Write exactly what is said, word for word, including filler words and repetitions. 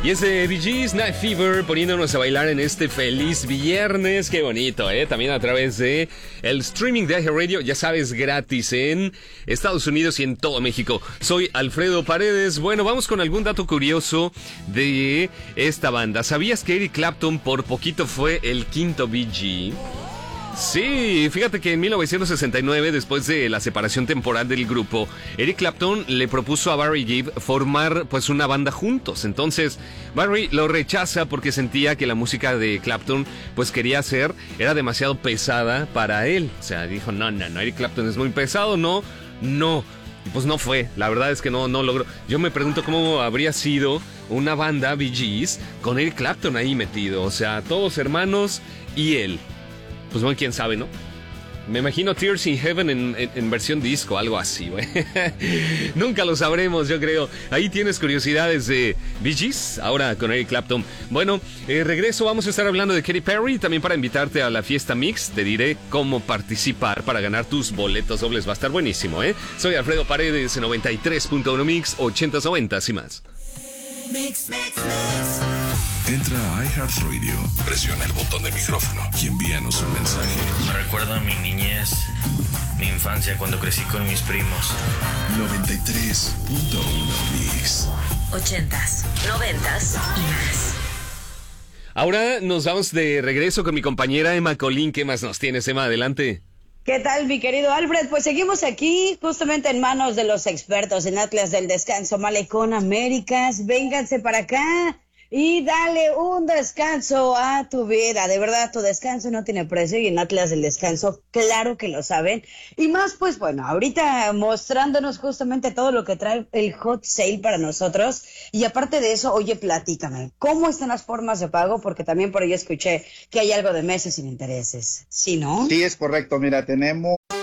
Y es de Bee Gees, Night Fever, poniéndonos a bailar en este feliz viernes. Qué bonito, ¿eh? También a través de el streaming de iHeartRadio, ya sabes, gratis en Estados Unidos y en todo México. Soy Alfredo Paredes. Bueno, vamos con algún dato curioso de esta banda. ¿Sabías que Eric Clapton por poquito fue el quinto Bee Gee? Sí, fíjate que en mil novecientos sesenta y nueve, después de la separación temporal del grupo, Eric Clapton le propuso a Barry Gibb formar pues una banda juntos. Entonces Barry lo rechaza porque sentía que la música de Clapton pues quería hacer era demasiado pesada para él. O sea, dijo, no, no, no, Eric Clapton es muy pesado, no, no. Y pues no fue, la verdad es que no, no logró. Yo me pregunto cómo habría sido una banda Bee Gees con Eric Clapton ahí metido. O sea, todos hermanos y él. Pues bueno, quién sabe, ¿no? Me imagino Tears in Heaven en, en, en versión disco, algo así, güey. Nunca lo sabremos, yo creo. Ahí tienes curiosidades de Bee Gees, ahora con Eric Clapton. Bueno, eh, regreso, vamos a estar hablando de Katy Perry. También para invitarte a la fiesta Mix, te diré cómo participar para ganar tus boletos dobles. Va a estar buenísimo, ¿eh? Soy Alfredo Paredes, noventa y tres punto uno Mix, ochentas, noventas y más. Mix, mix, mix. Entra a iHeartRadio, presiona el botón de micrófono y envíanos un mensaje. Me recuerda a mi niñez, mi infancia cuando crecí con mis primos. noventa y tres punto uno Mix. Ochentas, noventas y más. Ahora nos vamos de regreso con mi compañera Emma Colín. ¿Qué más nos tienes, Emma? Adelante. ¿Qué tal, mi querido Alfred? Pues seguimos aquí, justamente en manos de los expertos en Atlas del Descanso, Malecón Américas. Vénganse para acá y dale un descanso a tu vida. De verdad, tu descanso no tiene precio y en Atlas del Descanso, claro que lo saben. Y más, pues bueno, ahorita mostrándonos justamente todo lo que trae el hot sale para nosotros. Y aparte de eso, oye, platícame, ¿cómo están las formas de pago? Porque también por ahí escuché que hay algo de meses sin intereses. ¿Sí, no? Sí, es correcto. Mira, tenemos